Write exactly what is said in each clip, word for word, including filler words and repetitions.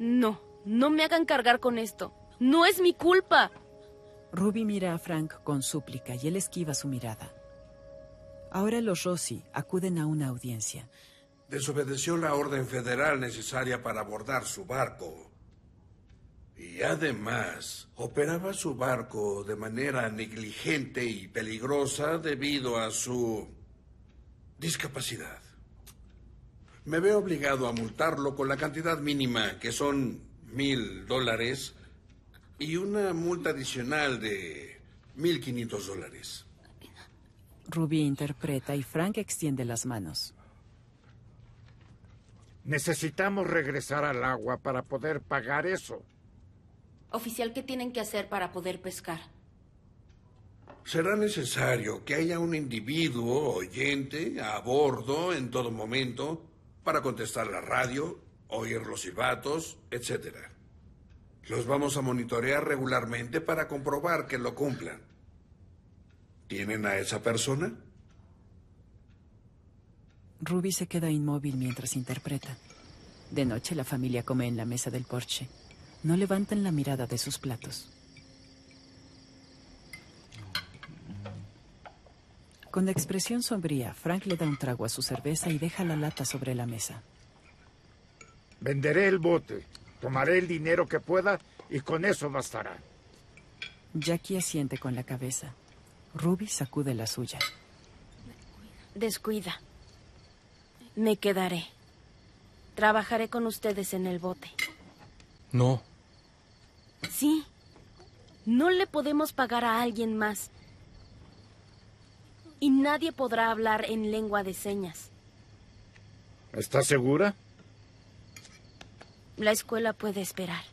No, no me hagan cargar con esto. No es mi culpa. Ruby mira a Frank con súplica y él esquiva su mirada. Ahora los Rossi acuden a una audiencia. Desobedeció la orden federal necesaria para abordar su barco. Y además, operaba su barco de manera negligente y peligrosa debido a su discapacidad. Me veo obligado a multarlo con la cantidad mínima, que son mil dólares, y una multa adicional de mil quinientos dólares. Ruby interpreta y Frank extiende las manos. Necesitamos regresar al agua para poder pagar eso. Oficial, ¿qué tienen que hacer para poder pescar? Será necesario que haya un individuo oyente a bordo en todo momento para contestar la radio, oír los silbatos, etcétera. Los vamos a monitorear regularmente para comprobar que lo cumplan. ¿Tienen a esa persona? Ruby se queda inmóvil mientras interpreta. De noche la familia come en la mesa del porche. No levantan la mirada de sus platos. Con expresión sombría, Frank le da un trago a su cerveza y deja la lata sobre la mesa. Venderé el bote, tomaré el dinero que pueda y con eso bastará. Jackie asiente con la cabeza. Ruby sacude la suya. Descuida. Me quedaré. Trabajaré con ustedes en el bote. No. Sí. No le podemos pagar a alguien más. Y nadie podrá hablar en lengua de señas. ¿Estás segura? La escuela puede esperar.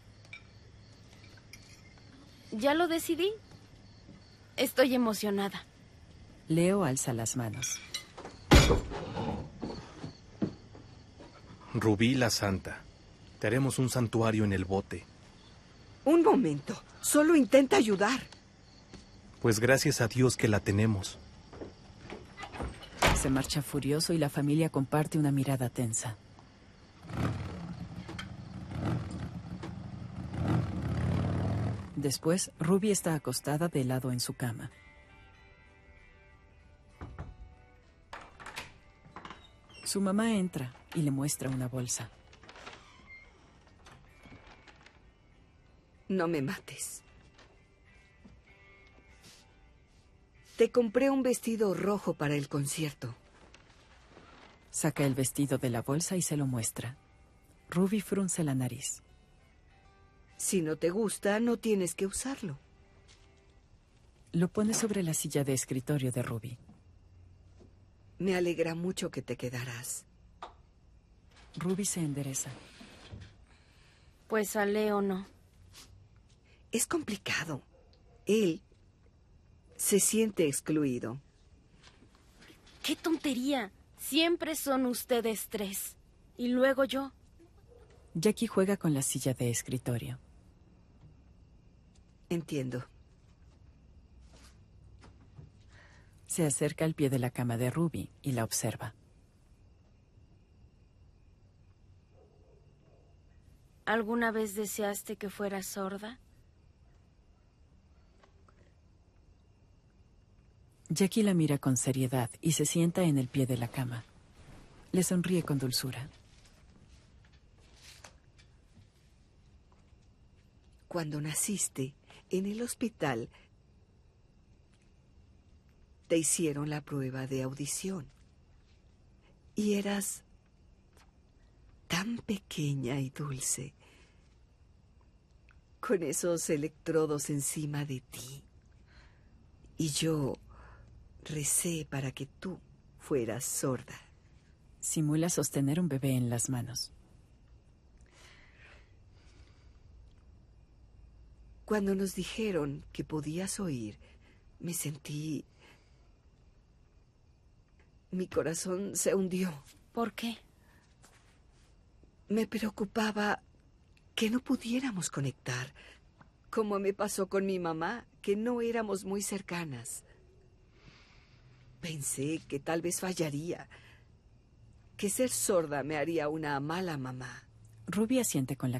Ya lo decidí. Estoy emocionada. Leo alza las manos. Rubí la Santa. Te haremos un santuario en el bote. Un momento. Solo intenta ayudar. Pues gracias a Dios que la tenemos. Se marcha furioso y la familia comparte una mirada tensa. Después, Ruby está acostada de lado en su cama. Su mamá entra y le muestra una bolsa. No me mates. Te compré un vestido rojo para el concierto. Saca el vestido de la bolsa y se lo muestra. Ruby frunce la nariz. Si no te gusta, no tienes que usarlo. Lo pone sobre la silla de escritorio de Ruby. Me alegra mucho que te quedarás. Ruby se endereza. Pues a Leo no. Es complicado. Él se siente excluido. ¡Qué tontería! Siempre son ustedes tres. Y luego yo. Jackie juega con la silla de escritorio. Entiendo. Se acerca al pie de la cama de Ruby y la observa. ¿Alguna vez deseaste que fuera sorda? Jackie la mira con seriedad y se sienta en el pie de la cama. Le sonríe con dulzura. Cuando naciste, en el hospital, te hicieron la prueba de audición. Y eras tan pequeña y dulce, con esos electrodos encima de ti. Y yo recé para que tú fueras sorda. Simula sostener un bebé en las manos. Cuando nos dijeron que podías oír, me sentí... Mi corazón se hundió. ¿Por qué? Me preocupaba que no pudiéramos conectar, como me pasó con mi mamá, que no éramos muy cercanas. Pensé que tal vez fallaría, que ser sorda me haría una mala mamá. Ruby asiente con la